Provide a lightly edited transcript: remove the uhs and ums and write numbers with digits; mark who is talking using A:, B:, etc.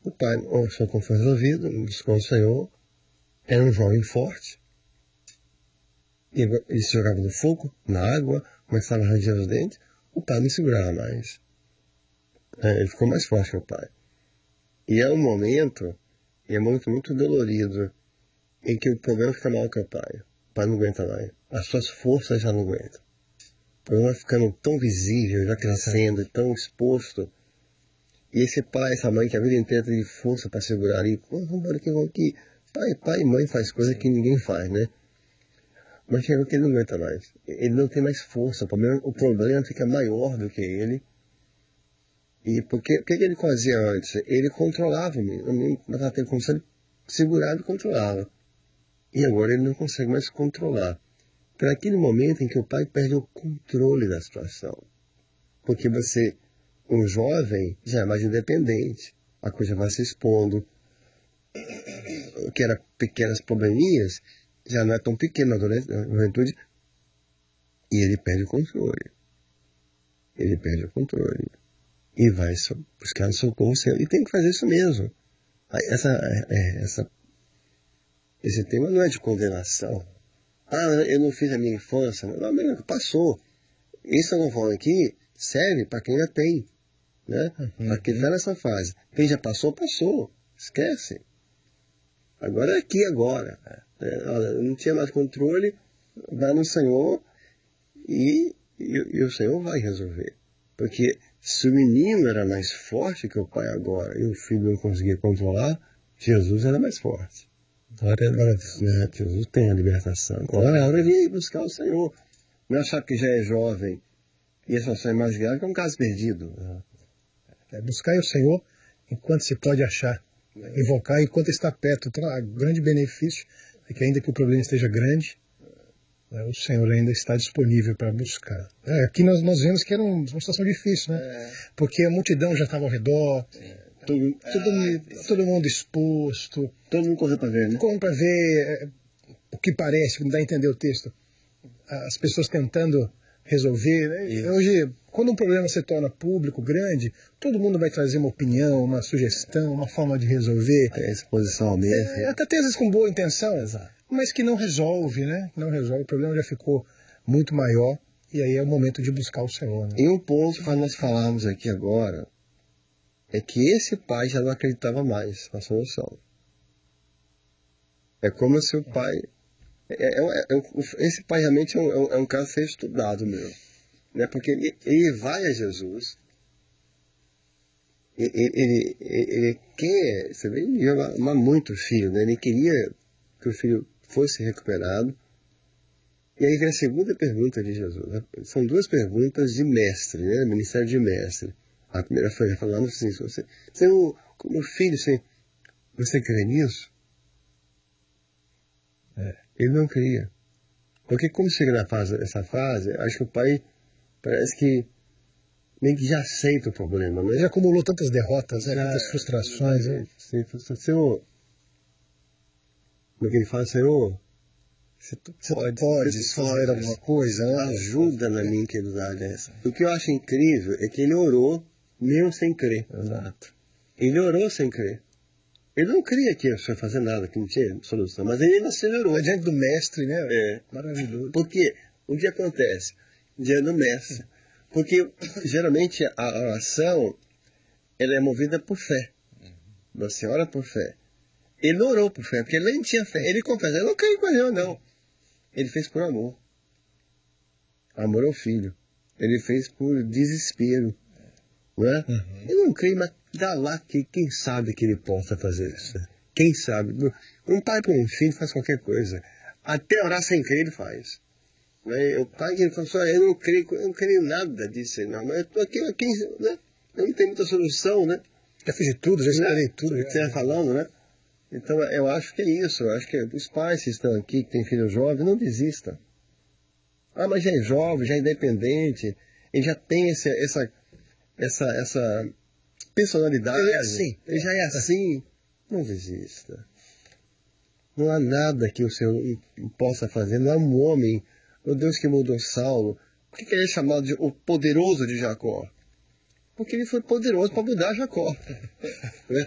A: O pai, o seu como foi resolvido, buscou o Senhor, era um jovem forte, ele se jogava no fogo, na água, começava a ranger os dentes, o pai não segurava mais. Ele ficou mais forte que o pai. E é um momento, e é muito dolorido, em que o problema fica maior que o pai. O pai não aguenta mais. As suas forças já não aguentam. O problema vai ficando tão visível, já crescendo, tão exposto. E esse pai, essa mãe que a vida inteira teve força para segurar ali, vamos embora aqui, vamos aqui. Pai e mãe faz coisa que ninguém faz, né? Mas chegou que ele não aguenta mais. Ele não tem mais força. O problema fica maior do que ele. E porque o que ele fazia antes? Ele controlava o menino. Mas até como se ele segurava e controlava. E agora ele não consegue mais controlar. Então é aquele momento em que o pai perde o controle da situação. Porque você, um jovem, já é mais independente. A coisa vai se expondo. O que era pequenas probleminhas, já não é tão pequeno na juventude. E ele perde o controle. Ele perde o controle. E vai buscar socorro seu. E tem que fazer isso mesmo. Esse tema não é de condenação. Eu não fiz a minha infância. Não, passou. Isso que eu estou falando aqui serve para quem já tem. Né? Para quem está nessa fase. Quem já passou, passou. Esquece. Agora é aqui, agora. Eu não tinha mais controle. Vai no Senhor e o Senhor vai resolver. Porque se o menino era mais forte que o pai agora e o filho não conseguia controlar, Jesus era mais forte. Glória a Deus, né? Jesus tem a libertação. Agora é hora de ir buscar o Senhor. Não achar que já é jovem e a situação é mais grave, que é um caso perdido.
B: Buscar o Senhor enquanto se pode achar. Invocar enquanto está perto. Então, o grande benefício é que ainda que o problema esteja grande, o Senhor ainda está disponível para buscar. Aqui nós vemos que era uma situação difícil, né? Porque a multidão já estava ao redor, todo mundo exposto.
A: Todo mundo correu para ver, né?
B: Correu para ver o que parece, não dá a entender o texto. As pessoas tentando resolver. Né? Hoje, quando um problema se torna público, grande, todo mundo vai trazer uma opinião, uma sugestão, uma forma de resolver.
A: Exposição mesmo.
B: Até às vezes com boa intenção. Exato. Mas que não resolve, né? Não resolve. O problema já ficou muito maior e aí é o momento de buscar o Senhor. Né?
A: E um ponto para nós falarmos aqui agora é que esse pai já não acreditava mais na solução. É como se o pai... esse pai realmente é um caso a ser estudado mesmo. Né? Porque ele vai a Jesus, ele quer... Você vê, ele ama muito o filho, né? Ele queria que o filho fosse recuperado. E aí vem a segunda pergunta de Jesus. Né? São duas perguntas de mestre, né? Ministério de mestre. A primeira foi falando assim, como filho, você crê nisso? Ele não cria. Porque como chega nessa fase, acho que o pai parece que meio que já aceita o problema. Né?
B: Já acumulou tantas derrotas, tantas frustrações.
A: Senhor, como é que ele fala, Senhor, você pode fazer alguma coisa? Né? Ajuda na minha incredulidade essa. O que eu acho incrível é que ele orou mesmo sem crer.
B: Exato.
A: Ele orou sem crer. Ele não cria que eu ia fazer nada, que não tinha solução, mas ele acelerou.
B: É diante do mestre, né? Maravilhoso.
A: Porque o que acontece? Diante do mestre. Porque geralmente a oração ela é movida por fé. Você ora por fé. Ele não orou por fé, porque ele nem tinha fé. Ele confessa, eu não creio com ele, não. Ele fez por amor. Amor ao filho. Ele fez por desespero. Não é? Ele não creio, mas dá lá que quem sabe que ele possa fazer isso. Quem sabe? Um pai para um filho faz qualquer coisa. Até orar sem crer ele faz. O pai que ele falou, eu não creio em nada disso, não. Mas eu estou aqui, né? Eu não tenho muita solução, né?
B: Já fiz de tudo, já esperei tudo.
A: Você está falando, né? Então, eu acho que é isso. Eu acho que os pais que estão aqui, que têm filho jovem, não desistam. Mas já é jovem, já é independente, ele já tem essa personalidade.
B: Ele é assim.
A: Ele já é assim. Não desista. Não há nada que o Senhor possa fazer. Não há um homem, o Deus que mudou Saulo. Por que ele é chamado de o poderoso de Jacó? Porque ele foi poderoso para mudar Jacó.